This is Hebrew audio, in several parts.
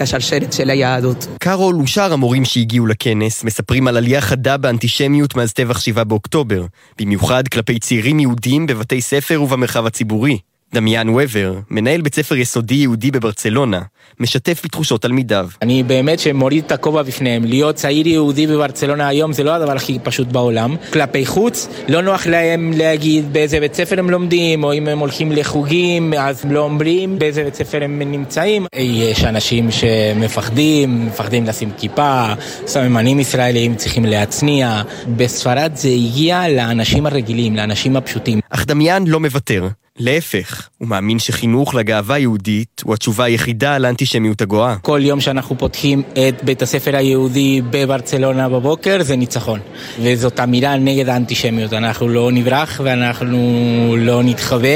השרשרת של היהדות. קארול ושאר המורים שהגיעו לכנס מספרים על עלייה חדה באנטישמיות מאז טבח 7 באוקטובר, במיוחד כלפי צעירים יהודים בבתי ספר ובמרחב הציבורי. דמיאן וובר, מנהל בית ספר יסודי יהודי בברצלונה, משתף בתחושות תלמידיו. אני באמת שמוריד את הכובע בפניהם. להיות צעיר יהודי בברצלונה היום זה לא הדבר הכי פשוט בעולם. כלפי חוץ, לא נוח להם להגיד באיזה בית ספר הם לומדים, או אם הם הולכים לחוגים, אז לא אומרים באיזה בית ספר הם נמצאים. יש אנשים שמפחדים לשים כיפה, סממנים ישראלים צריכים להצניע. בספרד זה הגיע לאנשים הרגילים, לאנשים הפשוטים. אך דמיאן לא מוותר. להפך, הוא מאמין שחינוך לגאווה יהודית הוא התשובה היחידה על האנטישמיות הגואה. כל יום שאנחנו פותחים את בית הספר היהודי בברצלונה בבוקר זה ניצחון. וזאת אמירה נגד האנטישמיות. אנחנו לא נברח ואנחנו לא נתחווה,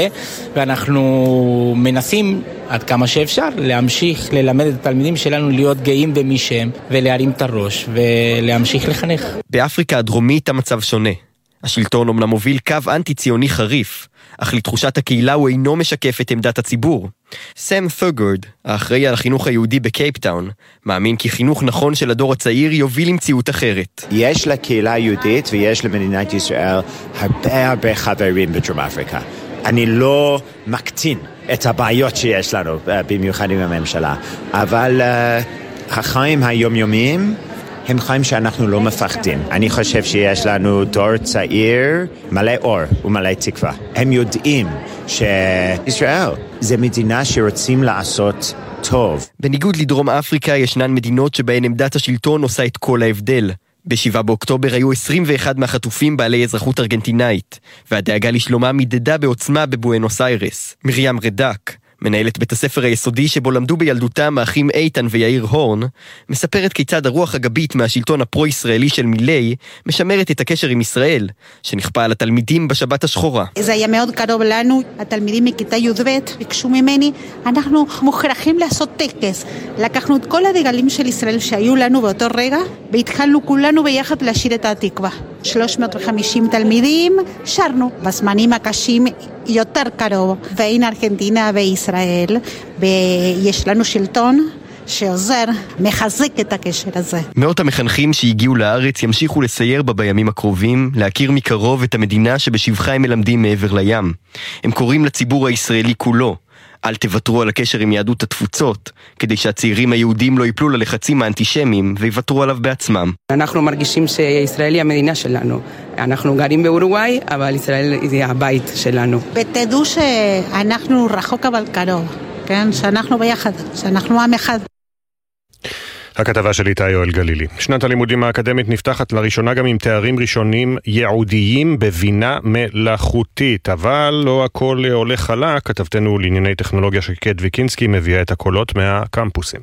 ואנחנו מנסים עד כמה שאפשר להמשיך ללמד את התלמידים שלנו להיות גאים במי שהם, ולהרים את הראש ולהמשיך לחנך. באפריקה הדרומית המצב שונה. השלטון אומנם מוביל קו אנטי-ציוני חריף, אך לתחושת הקהילה הוא אינו משקף את עמדת הציבור. סם ת'וגרד, האחראי על החינוך היהודי בקייפטאון, מאמין כי חינוך נכון של הדור הצעיר יוביל למציאות אחרת. יש לקהילה היהודית ויש למדינת ישראל הרבה חברים בדרום אפריקה. אני לא מקטין את הבעיות שיש לנו, במיוחד עם הממשלה, אבל החיים היומיומיים הם חיים שאנחנו לא מפחדים. אני חושב שיש לנו דור צעיר מלא אור ומלא תקווה. הם יודעים שישראל זה מדינה שרוצים לעשות טוב. בניגוד לדרום אפריקה ישנן מדינות שבהן עמדת השלטון עושה את כל ההבדל. ב-7 באוקטובר היו 21 מהחטופים בעלי אזרחות ארגנטינאית, והדאגה לשלומה מדדה בעוצמה בבואנוס איירס. מרים רדק, מנהלת בית הספר היסודי שבו למדו בילדותם האחים איתן ויאיר הורן, מספרת כיצד הרוח הגבית מהשלטון הפרו-ישראלי של מילי משמרת את הקשר עם ישראל, שנכפה על התלמידים בשבת השחורה. זה היה מאוד קרוב לנו, התלמידים מכיתה י"ב ביקשו ממני, אנחנו מוכרחים לעשות טקס. לקחנו את כל הדגלים של ישראל שהיו לנו באותו רגע, והתחלנו כולנו ביחד לשיר את התקווה. 350 תלמידים, שרנו בזמנים הקשים יותר קרוב, ואין ארגנטינה וישראל, ויש לנו שלטון שעוזר, מחזק את הקשר הזה. מאות המחנכים שהגיעו לארץ ימשיכו לסייר בה בימים הקרובים, להכיר מקרוב את המדינה שבשבחה הם מלמדים מעבר לים. הם קוראים לציבור הישראלי כולו, אל תוותרו על הקשר עם יהדות התפוצות, כדי שהצעירים היהודים לא ייפלו ללחצים האנטישמיים ויוותרו עליו בעצמם. אנחנו מרגישים שישראל היא המדינה שלנו. אנחנו גרים באורוגוואי, אבל ישראל היא הבית שלנו. ותדעו שאנחנו רחוק אבל קרוב, כן? שאנחנו ביחד, שאנחנו עם אחד. הכתבה של איתי יואל גלילי. שנת הלימודים האקדמית נפתחת לראשונה גם עם תארים ראשונים ייעודיים בבינה מלאכותית, אבל לא הכל הולך חלק. כתבתנו לענייני טכנולוגיה שקד ויקינסקי מביאה את הקולות מהקמפוסים.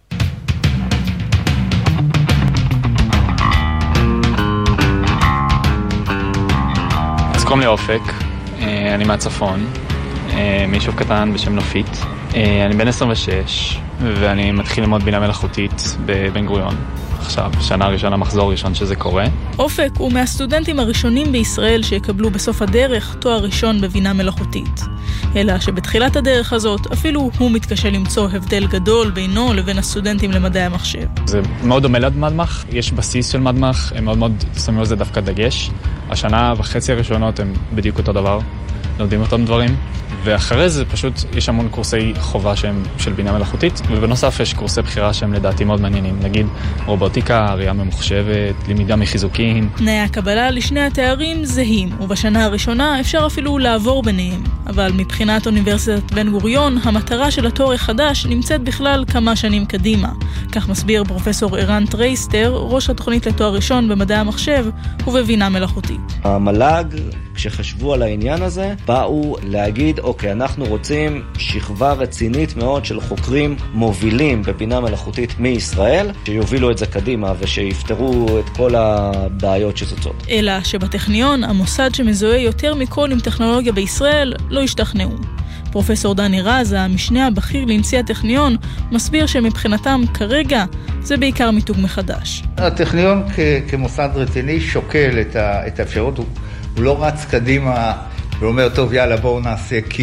אז קוראים לי אופק, אני מהצפון, מיישוב קטן בשם נופית. אני בן 26 ואני מתחיל ללמוד בינה מלאכותית בבן גוריון. עכשיו, שנה ראשונה, מחזור ראשון שזה קורה. אופק הוא מהסטודנטים הראשונים בישראל שיקבלו בסוף הדרך תואר ראשון בבינה מלאכותית. אלא שבתחילת הדרך הזאת אפילו הוא מתקשה למצוא הבדל גדול בינו לבין הסטודנטים למדעי המחשב. זה מאוד דומה למדמח, יש בסיס של מדמח, הם מאוד מאוד שמים על זה דווקא דגש. השנה וחצי הראשונות הם בדיוק אותו דבר, לומדים אותם דברים. ואחרי זה פשוט יש המון קורסי חובה שהם של בינה מלאכותית, ובנוסף יש קורסי בחירה שהם לדעתי מאוד מעניינים, נגיד רובוטיקה, ראייה ממוחשבת, למידה מחיזוקים. תנאי הקבלה לשני התארים זהים, ובשנה הראשונה אפשר אפילו לעבור ביניהם. אבל מבחינת אוניברסיטת בן גוריון, המטרה של התואר החדש נמצאת בכלל כמה שנים קדימה. כך מסביר פרופסור ערן טרייסטר, ראש התוכנית לתואר ראשון במדעי המחשב ובבינה מלאכותית. המל"ג, כשחשבו על העניין הזה, באו להגיד, אוקיי, אנחנו רוצים שכבה רצינית מאוד של חוקרים מובילים בבינה מלאכותית מישראל, שיובילו את זה קדימה ושיפתרו את כל הבעיות שצוצות. אלא שבטכניון, המוסד שמזוהה יותר מכל עם טכנולוגיה בישראל, לא השתכנעו. פרופסור דני רז, המשנה הבכיר לנשיא הטכניון, מסביר שמבחינתם כרגע זה בעיקר מיתוג מחדש. הטכניון כמוסד רציני שוקל את האפשרות, הוא לא רץ קדימה ואומר, טוב, יאללה, בואו נעשה כי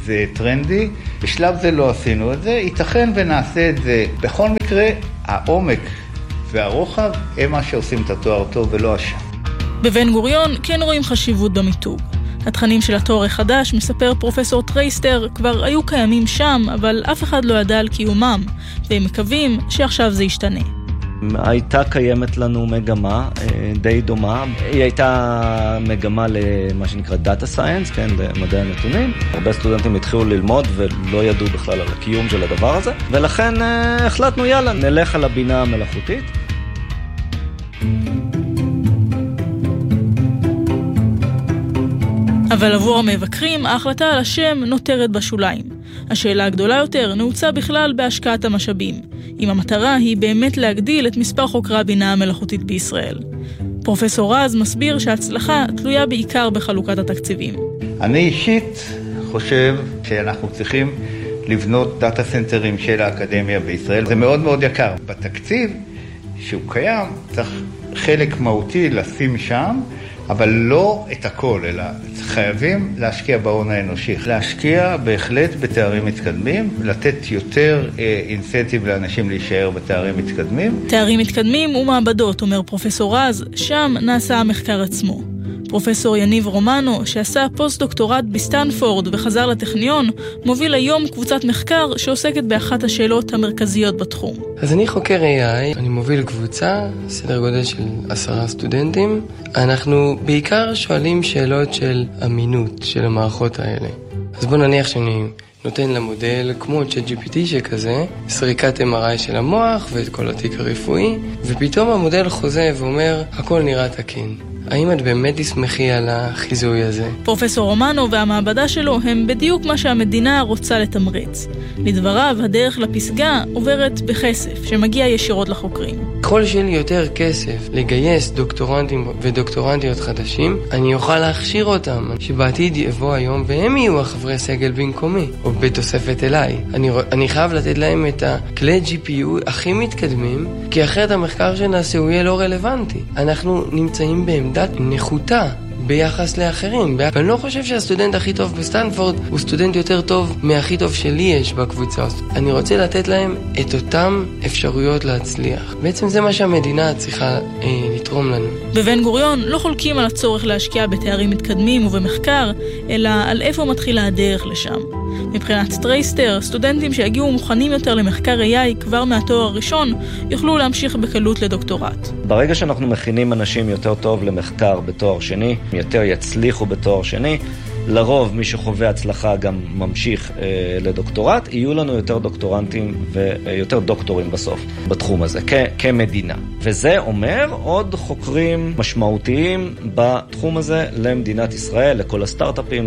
זה טרנדי. בשלב זה לא עשינו את זה, ייתכן ונעשה את זה. בכל מקרה, העומק והרוחב הם מה שעושים את התואר טוב ולא השם. בבן גוריון כן רואים חשיבות במיתוג. התכנים של התואר החדש, מספר פרופסור טרייסטר, כבר היו קיימים שם, אבל אף אחד לא ידע על קיומם, והם מקווים שעכשיו זה ישתנה. הייתה קיימת לנו מגמה די דומה. היא הייתה מגמה למה שנקרא Data Science, כן, למדעי הנתונים. הרבה סטודנטים התחילו ללמוד ולא ידעו בכלל על הקיום של הדבר הזה, ולכן החלטנו, יאללה, נלך על הבינה המלאכותית. אבל עבור המבקרים, ההחלטה על השם נותרת בשוליים. השאלה הגדולה יותר נעוצה בכלל בהשקעת המשאבים, אם המטרה היא באמת להגדיל את מספר חוקרי הבינה המלאכותית בישראל. פרופסור רז מסביר שההצלחה תלויה בעיקר בחלוקת התקציבים. אני אישית חושב שאנחנו צריכים לבנות דאטה סנטרים של האקדמיה בישראל. זה מאוד מאוד יקר. בתקציב שהוא קיים צריך חלק מהותי לשים שם, אבל לא את הכל, אלא חייבים להשקיע בהון האנושי. להשקיע בהחלט בתארים מתקדמים, לתת יותר אינסנטיב לאנשים להישאר בתארים מתקדמים. תארים מתקדמים ומעבדות, אומר פרופסור רז, שם נעשה המחקר עצמו. פרופסור יניב רומנו, שעשה פוסט-דוקטורט בסטנפורד וחזר לטכניון, מוביל היום קבוצת מחקר שעוסקת באחת השאלות המרכזיות בתחום. אז אני חוקר AI, אני מוביל קבוצה, סדר גודל של 10 סטודנטים. אנחנו בעיקר שואלים שאלות של אמינות של המערכות האלה. אז בוא נניח שאני נותן למודל כמו ChatGPT שכזה, סריקת MRI של המוח ואת כל התיק הרפואי, ופתאום המודל חוזה ואומר, הכל נראה תקין. האם את באמת תשמחי על החיזוי הזה? פרופסור רומנו והמעבדה שלו הם בדיוק מה שהמדינה רוצה לתמרץ. לדבריו, הדרך לפסגה עוברת בכסף, שמגיע ישירות לחוקרים. ככל שיהיה לי יותר כסף לגייס דוקטורנטים ודוקטורנטיות חדשים, אני אוכל להכשיר אותם, שבעתיד יבוא היום והם יהיו החברי סגל במקומי, או בתוספת אליי. אני חייב לתת להם את הכלי GPU הכי מתקדמים, כי אחרת המחקר שנעשה הוא יהיה לא רלוונטי. אנחנו נמצאים בעמדת נחותה ביחס לאחרים. ואני לא חושב שהסטודנט הכי טוב בסטנפורד הוא סטודנט יותר טוב מהכי טוב שלי יש בקבוצה. אני רוצה לתת להם את אותם אפשרויות להצליח. בעצם זה מה שהמדינה צריכה לתרום לנו. בבן גוריון לא חולקים על הצורך להשקיע בתארים מתקדמים ובמחקר, אלא על איפה מתחילה הדרך לשם. מבחינת טרייסטר, סטודנטים שהגיעו מוכנים יותר למחקר AI כבר מהתואר הראשון, יוכלו להמשיך בקלות לדוקטורט. ברגע שאנחנו מכינים אנשים יותר טוב למחקר בתואר שני, יותר יצליחו בתואר שני, לרוב מי שחווה הצלחה גם ממשיך לדוקטורט, יהיו לנו יותר דוקטורנטים ויותר דוקטורים בסוף בתחום הזה, כמדינה. וזה אומר עוד חוקרים משמעותיים בתחום הזה למדינת ישראל, לכל הסטארט-אפים,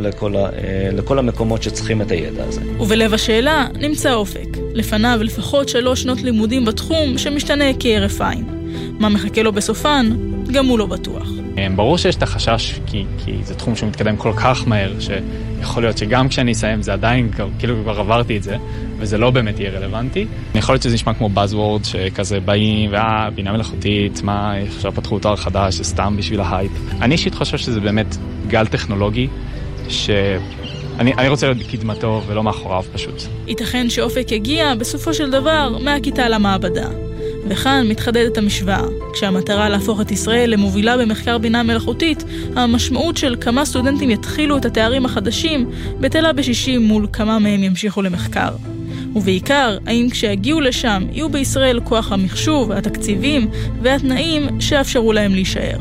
לכל המקומות שצריכים את הידע הזה. ובלב השאלה נמצא אופק. לפניו לפחות 3 שנות לימודים בתחום שמשתנה כהרף עין. מה מחכה לו בסופן? גם הוא לא בטוח. ברור שיש את החשש, כי זה תחום שמתקדם כל כך מהר, שיכול להיות שגם כשאני אסיים זה עדיין, כאילו כבר עברתי את זה, וזה לא באמת יהיה רלוונטי. יכול להיות שזה נשמע כמו buzzword, שכזה באים, בינה מלאכותית, מה, עכשיו פתחו תואר חדש, זה סתם בשביל ההייפ. אני אישית חושב שזה באמת גל טכנולוגי, אני רוצה להיות בקדמתו ולא מאחוריו פשוט. ייתכן שאופק יגיע בסופו של דבר מהכיתה למעבדה. וכאן מתחדדת המשוואה. כשהמטרה להפוך את ישראל למובילה במחקר בינה מלאכותית, המשמעות של כמה סטודנטים יתחילו את התארים החדשים בטלה ב-60 מול כמה מהם ימשיכו למחקר. ובעיקר, האם כשיגיעו לשם יהיו בישראל כוח המחשוב, התקציבים והתנאים שאפשרו להם להישאר.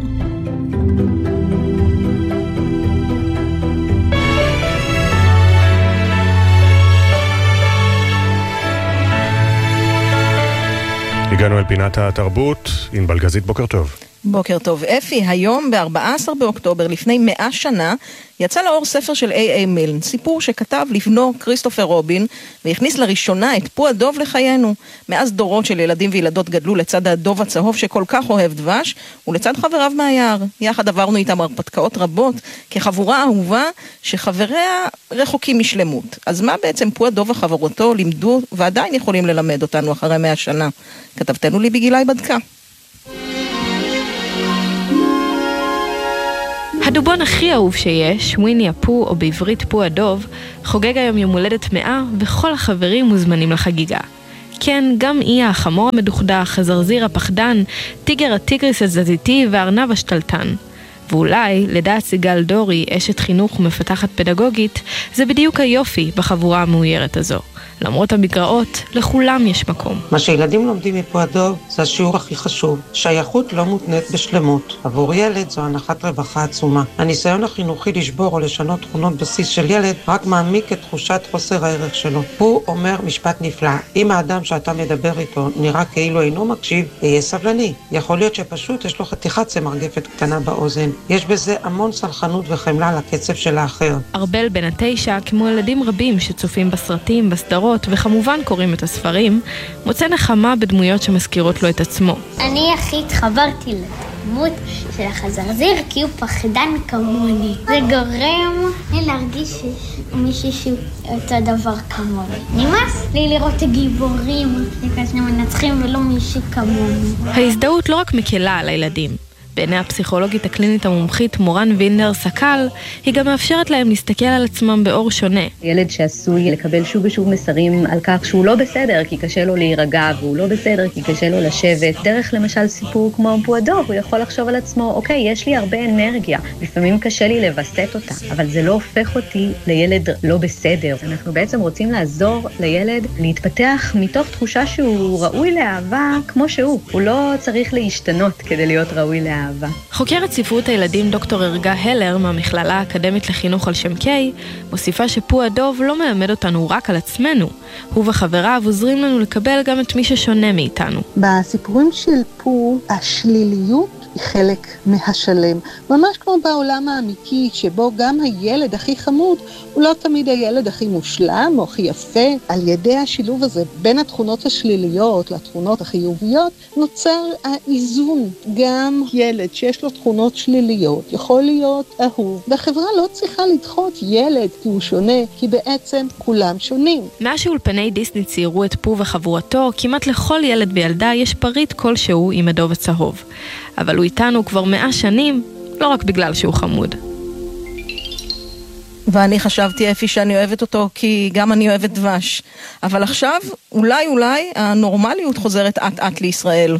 הגענו אל פינת התרבות, ענבל גזית, בוקר טוב. בוקר טוב. אפי, היום ב-14 באוקטובר, לפני 100 שנה, יצא לאור ספר של A.A. מילן, סיפור שכתב לבנו כריסטופר רובין, והכניס לראשונה את פו הדוב לחיינו. מאז דורות של ילדים וילדות גדלו לצד הדוב הצהוב שכל כך אוהב דבש, ולצד חבריו מהיער. יחד עברנו איתם הרפתקאות רבות, כחבורה אהובה שחבריה רחוקים משלמות. אז מה בעצם פו הדוב וחברותו לימדו ועדיין יכולים ללמד אותנו אחרי 100 שנה? כתבתנו ליבי גילי בדקה. הדובון הכי אהוב שיש, וויני הפו או בעברית פו הדוב, חוגג היום יום הולדת 100 וכל החברים מוזמנים לחגיגה. כן, גם אי החמור המדוכדך, הזרזיר הפחדן, טיגר הטיגריס הזזיתי והארנב השתלטן. ואולי, לדעת סיגל דורי, אשת חינוך ומפתחת פדגוגית, זה בדיוק היופי בחבורה המאוירת הזו. למרות המגרעות, לכולם יש מקום. מה שילדים לומדים מפה הדוב זה השיעור הכי חשוב. שייכות לא מותנית בשלמות. עבור ילד זו הנחת רווחה עצומה. הניסיון החינוכי לשבור או לשנות תכונות בסיס של ילד רק מעמיק את תחושת חוסר הערך שלו. הוא אומר משפט נפלא. אם האדם שאתה מדבר איתו נראה כאילו אינו מקשיב, יהיה סבלני. יכול להיות שפשוט יש לו חתיכת צמרגפת קטנה באוזן. יש בזה המון סלחנות וחמלה לקצב של האחר. ארבל בן 9, כמו ילדים רבים שצופים בסרטים, בסדרות, וכמובן קוראים את הספרים, מוצא נחמה בדמויות שמזכירות לו את עצמו. אני הכי התחברתי לדמות של החזרזיר כי הוא פחדן כמוני. זה גורם לי להרגיש מישהו שהוא אותו דבר כמוני. נמאס לי לראות גיבורים שכאלה מנצחים ולא מישהו כמוני. ההזדהות לא רק מקלה על הילדים. בעיני הפסיכולוגית הקלינית המומחית מורן וילנר סקל, היא גם מאפשרת להם להסתכל על עצמם באור שונה. ילד שעשוי לקבל שוב ושוב מסרים על כך שהוא לא בסדר כי קשה לו להירגע, והוא לא בסדר כי קשה לו לשבת. דרך למשל סיפור כמו פו הדוב, הוא יכול לחשוב על עצמו, אוקיי, יש לי הרבה אנרגיה, לפעמים קשה לי לבסט אותה, אבל זה לא הופך אותי לילד לא בסדר. אנחנו בעצם רוצים לעזור לילד להתפתח מתוך תחושה שהוא ראוי לאהבה כמו שהוא. הוא לא צריך להשתנות כדי להיות ראוי לאהבה. חוקרת ספרות הילדים דוקטור ארגה הלר מהמכללה האקדמית לחינוך על שם קיי מוסיפה שפו הדוב לא מלמד אותנו רק על עצמנו. הוא וחבריו עוזרים לנו לקבל גם את מי ששונה מאיתנו. בסיפורים של פו השליליות היא חלק מהשלם. ממש כמו בעולם האמיתי שבו גם הילד הכי חמוד הוא לא תמיד הילד הכי מושלם או הכי יפה. על ידי השילוב הזה בין התכונות השליליות לתכונות החיוביות נוצר האיזון. גם ילד שיש לו תכונות שליליות יכול להיות אהוב. והחברה לא צריכה לדחות ילד כי הוא שונה, כי בעצם כולם שונים. מאז שאולפני דיסני ציירו את פו וחבורתו, כמעט לכל ילד וילדה יש פריט כלשהו עם הדוב הצהוב. אבל הוא איתנו כבר 100 שנים, לא רק בגלל שהוא חמוד. ואני חשבתי אפי שאני אוהבת אותו כי גם אני אוהבת דבש. אבל עכשיו אולי הנורמליות חוזרת עט לישראל.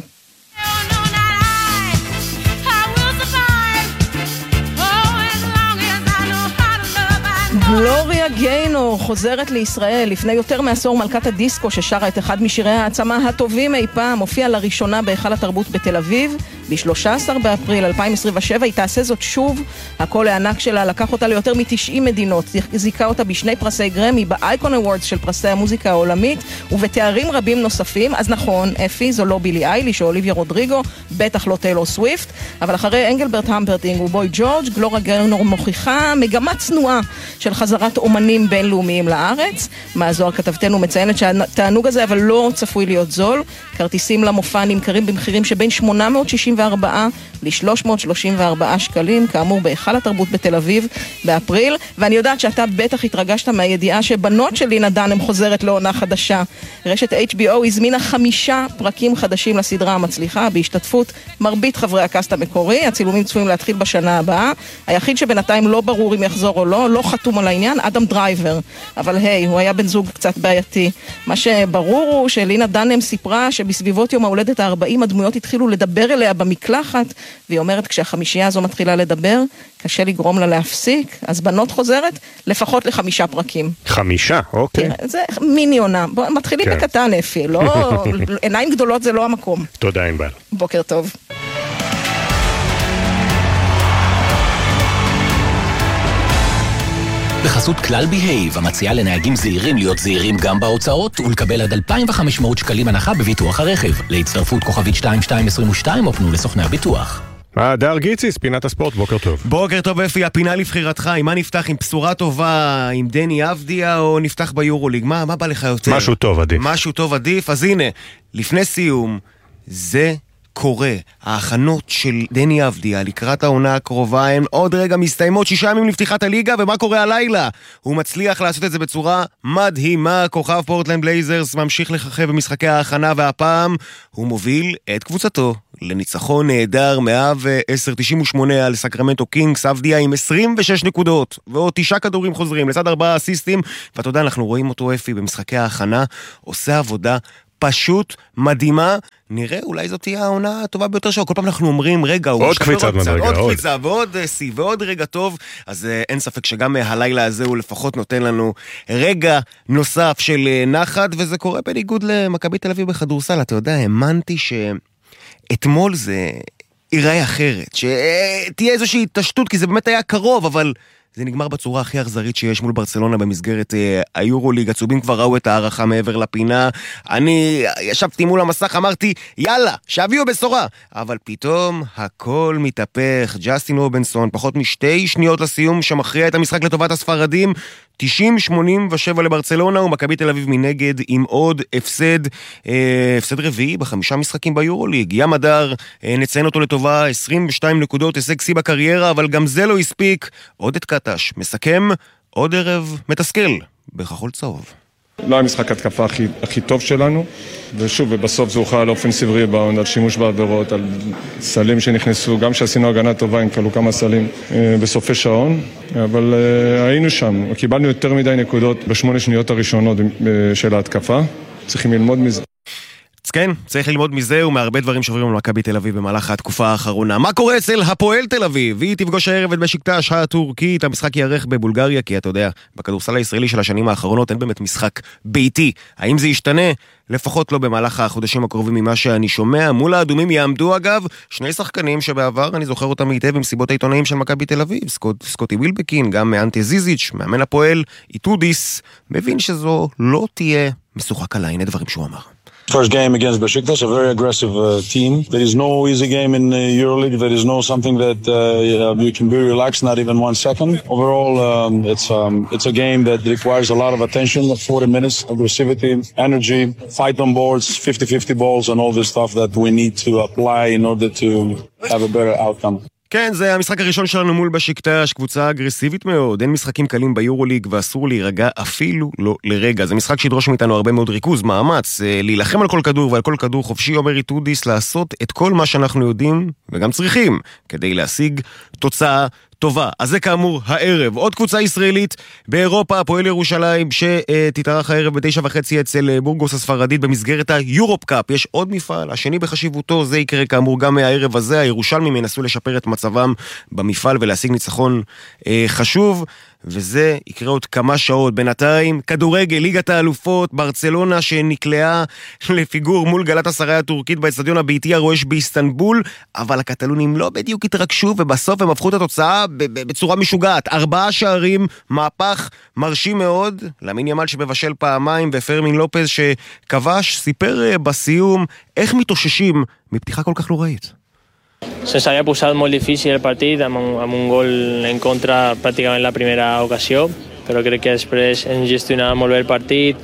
גלוריה גיינור חוזרת לישראל. לפני יותר מעשור מלכת הדיסקו ששרה את אחד משירי העצמה הטובים אי פעם הופיעה לראשונה בהיכל התרבות בתל אביב. ב-13 באפריל 2027 היא תעשה זאת שוב. הקול הענק שלה לקח אותה ליותר מ-90 מדינות, זיכה אותה בשני פרסי גרמי, באייקון אוורדס של פרסי המוזיקה העולמית ובתארים רבים נוספים. אז נכון, אפי, זו לא בילי אייליש או אוליביה רודריגו, בטח לא טיילור סוויפט, אבל אחרי אנגלברט המפרטינג ובוי ג'ורג', גלוריה גיינור מוכיחה מגמה צנועה של חזרת אומנים בינלאומיים לארץ. מהזוהר כתבתנו מציינת שהתענוג הזה אבל לא צפוי להיות זול. כרטיסים למופע נמכרים במחירים שבין 864 ל-334 שקלים, כאמור בהיכל התרבות בתל אביב באפריל. ואני יודעת שאתה בטח התרגשת מהידיעה שבנות של לינה דנהאם חוזרת לעונה חדשה. רשת HBO הזמינה 5 פרקים חדשים לסדרה המצליחה בהשתתפות מרבית חברי הקאסט המקורי. הצילומים צפויים להתחיל בשנה הבאה. היחיד שבינתיים לא ברור אם יחזור או לא חתום על העניין, אדם דרייבר, אבל היי, הוא היה בן זוג קצת בעייתי. מה שברור הוא שלינה דנהאם סיפרה שבסביבות יום ההולדת ה-40 הדמויות התחילו לדבר אליה במקלחת, והיא אומרת כשהחמישייה הזו מתחילה לדבר, קשה לגרום לה להפסיק, אז בנות חוזרת לפחות ל5 פרקים. 5, אוקיי. זה מיני עונה, מתחילים בקטן אפי, לא, עיניים גדולות זה לא המקום. תודה ענבל. בוקר טוב. בחסות כלל בהייב, המציעה לנהגים זהירים להיות זהירים גם בהוצאות ולקבל עד 2,500 שקלים הנחה בביטוח הרכב. להצטרפות כוכבית 2222 או פנו לסוכני הביטוח. דר גיציס, פינת הספורט, בוקר טוב. בוקר טוב אפי, הפינה לבחירתך. עם מה נפתח? עם בשורה טובה, עם דני אבדיה או נפתח ביורוליג? מה בא לך יותר? משהו טוב עדיף. משהו טוב עדיף, אז הנה, לפני סיום, זה קורה. ההכנות של דני אבדיה לקראת העונה הקרובה הן עוד רגע מסתיימות, 6 ימים לפתיחת הליגה, ומה קורה הלילה? הוא מצליח לעשות את זה בצורה מדהימה. כוכב פורטלנד בלייזרס ממשיך לככב במשחקי ההכנה, והפעם הוא מוביל את קבוצתו לניצחון נהדר 110-98 על סקרמנטו קינגס. אבדיה עם 26 נקודות ועוד 9 כדורים חוזרים לצד 4 אסיסטים, ואתה יודע, אנחנו רואים אותו אפי במשחקי ההכנה עושה עבודה פשוט מדהימה. נראה, אולי זאת תהיה העונה הטובה ביותר שלו. כל פעם אנחנו אומרים, רגע, עוד קפיצת מדרגה, עוד קפיצה, ועוד סי, ועוד רגע טוב. אז אין ספק שגם הלילה הזה הוא לפחות נותן לנו רגע נוסף של נחת, וזה קורה בניגוד למכבי תל אביב בכדורסל. אתה יודע, האמנתי שאתמול זה ייראה אחרת, שתהיה איזושהי התשתות, כי זה באמת היה קרוב, אבל זה נגמר בצורה הכי אכזרית שיש מול ברצלונה במסגרת היורוליג. הצהובים כבר ראו את הערכה מעבר לפינה. אני ישבתי מול המסך, אמרתי, יאללה, שהביאו בשורה. אבל פתאום הכל מתהפך. ג'סטין רובינסון, פחות משתי שניות לסיום, שמכריע את המשחק לטובת הספרדים. 90-87 לברצלונה, ומכבי תל אביב מנגד עם עוד הפסד רביעי ב5 משחקים ביורוליג. ים הדר, נציין אותו לטובה, 22 נקודות, הישג שיא בקריירה, אבל גם זה לא הספיק. עוד את קטש, מסכם עוד ערב מתסכל בכחול צהוב. לא המשחק התקפה הכי טוב שלנו, ושוב, ובסוף זה הוכרע על אופנסיב ריבאונד, על שימוש בעבירות, על סלים שנכנסו, גם שעשינו הגנה טובה, הם כלו כמה סלים בסופי שעון, אבל היינו שם, קיבלנו יותר מדי נקודות ב8 שניות הראשונות של ההתקפה, צריכים ללמוד מזה. כן, צריך ללמוד מזה ומהרבה דברים שעוברים למכבי תל אביב במהלך התקופה האחרונה. מה קורה אצל הפועל תל אביב? היא תפגוש הערב את בשיקטש הטורקית. המשחק יערך בבולגריה, כי אתה יודע, בכדורסל הישראלי של השנים האחרונות אין באמת משחק ביתי. האם זה ישתנה? לפחות לא במהלך החודשים הקרובים ממה שאני שומע. מול האדומים יעמדו אגב שני שחקנים שבעבר אני זוכר אותם היטב במסיבות העיתונאים של מכבי תל אביב, סקוטי וילבקין, גם אנטה זיזיץ', מאמן הפועל, איטודיס, מבין שזו לא תהיה משוחק קלה. הנה דברים שהוא אמר. First game against Besiktas, a very aggressive team. There is no easy game in EuroLeague. There is no something that you can be relaxed, not even 1 second. Overall, it's a game that requires a lot of attention, 40 minutes, aggressivity, energy, fight on boards, 50-50 balls, and all this stuff that we need to apply in order to have a better outcome. כן, זה המשחק הראשון שלנו מול בשיקטש, קבוצה אגרסיבית מאוד, אין משחקים קלים ביורוליג ואסור להירגע אפילו לא לרגע. זה משחק שידרוש מאיתנו הרבה מאוד ריכוז, מאמץ, להילחם על כל כדור ועל כל כדור חופשי, אומר איטודיס, לעשות את כל מה שאנחנו יודעים וגם צריכים כדי להשיג תוצאה טובה. אז זה כאמור הערב. עוד קבוצה ישראלית באירופה, הפועל ירושלים, שתתארח הערב ב9:30 אצל בורגוס הספרדית במסגרת היורופ קאפ. יש עוד מפעל, השני בחשיבותו, זה יקרה כאמור גם מהערב הזה. הירושלמים ינסו לשפר את מצבם במפעל ולהשיג ניצחון חשוב, וזה יקרה עוד כמה שעות. בינתיים, כדורגל, ליגת האלופות, ברצלונה שנקלעה לפיגור מול גלאטסראי הטורקית באצטדיון הביתי הרועש באיסטנבול, אבל הקטלונים לא בדיוק התרגשו, ובסוף הם הפכו את התוצאה בצורה משוגעת. 4 שערים, מהפך מרשים מאוד. למין ימל שבבשל פעמיים, ופרמין לופז שכבש, סיפר בסיום איך מתאוששים מפתיחה כל כך נוראית. Se había posado muy difícil el partido, amb un gol en contra pràcticament la primera ocasió, però crec que després hem gestionat molt bé el partit.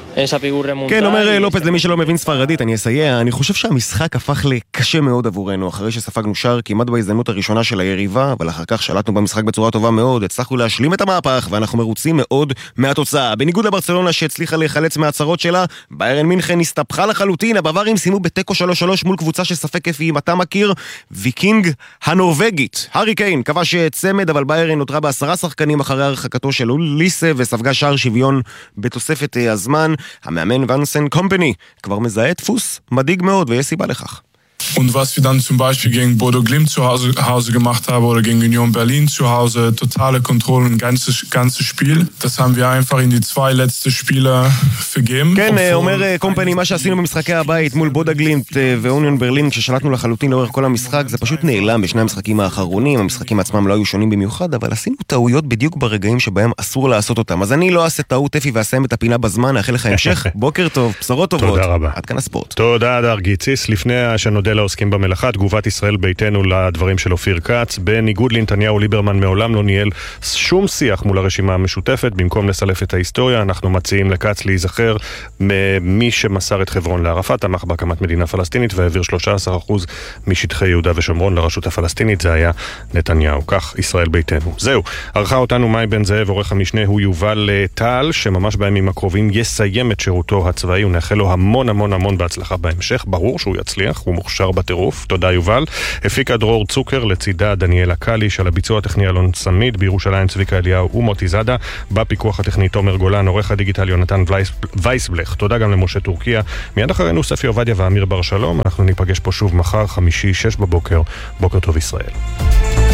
כן, אומר לופז למי שלא מבין ספרדית, אני אסייע. אני חושב שהמשחק הפך לקשה מאוד עבורנו, אחרי שספגנו שער כמעט בהזדמנות הראשונה של היריבה, אבל אחר כך שלטנו במשחק בצורה טובה מאוד, הצלחנו להשלים את המהפך, ואנחנו מרוצים מאוד מהתוצאה. בניגוד לברצלונה שהצליחה להיחלץ מהצרות שלה, ביירן מינכן הסתבכה לחלוטין. הבווארים סיימו בטקו 3-3 מול קבוצה שספק אם אתה מכיר, ויקינג הנורווגית. הארי קיין כבש צמד, אבל ביירן נותרה ב10 שחקנים אחרי הרחקתו של ליסה, וספגה שער שוויון בתוספת הזמן. המאמן ונסן קומפני כבר מזהה דפוס מדאיג מאוד, ויש סיבה לכך. Und was wir dann zum Beispiel gegen Bodo Glimt zu Hause gemacht haben oder gegen Union Berlin zu Hause, totale Kontrolle und ganzes Spiel. Das haben wir einfach in die 2 letzte Spiele vergeben. כן, אומר קומפני, מה שעשינו במשחקי הבית מול בודה גלימט ואוניון ברלין, כששלטנו לחלוטין לאורך כל המשחק, זה פשוט נעלם בשני המשחקים האחרונים. המשחקים עצמם לא היו שונים במיוחד, אבל עשינו טעויות בדיוק ברגעים שבהם אסור לעשות אותם. אז אני לא אעשה טעות אפי ואסיים את הפינה בזמן. נאחל לך המשך בוקר טוב, בשורות טובות. תודה רבה. עד כאן הספורט. תודה הדר גיציס. לפני שנודה לעוסקים במלאכה, תגובת ישראל ביתנו לדברים של אופיר כץ. בניגוד לנתניהו, ליברמן מעולם לא ניהל שום שיח מול הרשימה המשותפת. במקום לסלף את ההיסטוריה, אנחנו מציעים לכץ להיזכר ממי שמסר את חברון לערפאת, תמך בהקמת מדינה פלסטינית והעביר 13% משטחי יהודה ושומרון לרשות הפלסטינית. זה היה נתניהו. כך ישראל ביתנו. זהו, ערכה אותנו מאי בן זאב, עורך המשנה הוא יובל טל, שממש בימים הקרובים יסיים את שירותו הצבאי, ונאחל לו המון המון המון בהצלחה בהמשך. ברור שהוא יצליח, הוא מוכשר מוכשר בטירוף. תודה יובל. הפיקה דרור צוקר, לצידה דניאלה קליש, על הביצוע הטכני אלון צמיד, בירושלים צביקה אליהו ומוטי זאדה, בפיקוח הטכני תומר גולן, עורך הדיגיטל יונתן וייסבלך. תודה גם למשה טורקיה. מיד אחרינו ספי עובדיה ואמיר בר שלום. אנחנו ניפגש פה שוב מחר, חמישי, 6 בבוקר. בוקר טוב ישראל.